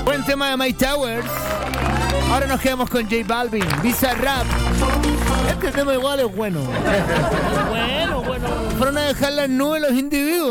Buen tema de My Towers. Ahora nos quedamos con J Balvin, Bizarrap. Este tema igual es bueno. Bueno. Fueron a dejar las nubes los individuos.